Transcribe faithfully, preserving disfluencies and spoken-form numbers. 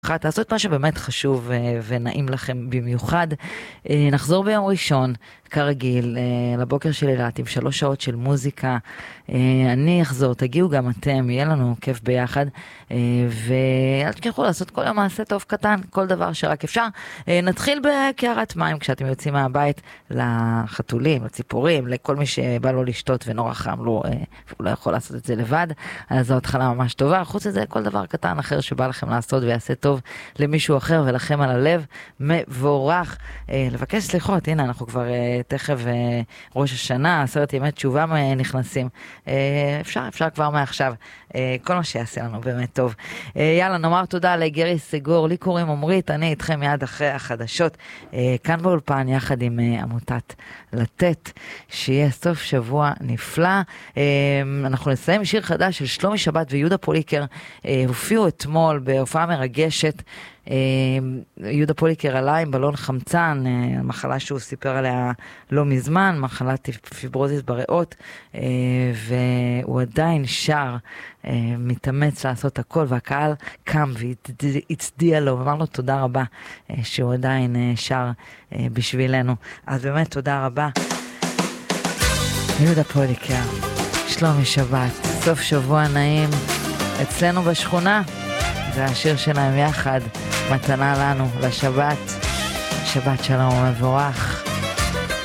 תעשו את מה שבאמת חשוב ונעים לכם במיוחד. נחזור ביום ראשון, כרגיל, לבוקר של אילת עם שלוש שעות של מוזיקה. אני אחזור, תגיעו גם אתם, יהיה לנו כיף ביחד. ואל תשכחו לעשות כל יום מעשה טוב קטן, כל דבר שרק אפשר. נתחיל בקערת מים כשאתם יוצאים מהבית לחתולים, לציפורים, לכל מי שבא לו לשתות ונורא חם לו, והוא לא יכול לעשות את זה לבד. אז זו התחלה ממש טובה. חוץ לזה, כל דבר קטן אחר שבא לכם לעשות ויעשה טוב למישהו אחר ולכם על הלב, מבורך. לבקש סליחות, הנה אנחנו כבר תכף ראש השנה, עשרת ימי תשובה נכנסים. אפשר, אפשר כבר מעכשיו. כל מה שיעשה לנו באמת טוב. יאללה, נאמר תודה לגרי סגור, לי קוראים עמרית, אני איתכם מיד אחרי החדשות, כאן באולפן יחד עם עמותת לתת, שיהיה סוף שבוע נפלא. אנחנו נסיים שיר חדש של שלומי שבת ויהודה פוליקר, הופיעו אתמול בהופעה מרגשת. יהודה פוליקר עלה עם בלון חמצן, מחלה שהוא סיפר עליה לא מזמן, מחלת פיברוזיס בריאות, והוא עדיין שר, מתאמץ לעשות הכל, והקהל קם והצדיע לו ואמר לו תודה רבה שהוא עדיין שר בשבילנו. אז באמת תודה רבה יהודה פוליקר, שלומי שבת, סוף שבוע נעים אצלנו בשכונה. זה השיר שלהם יחד, מתנה לנו לשבת. שבת שלום ומבורך.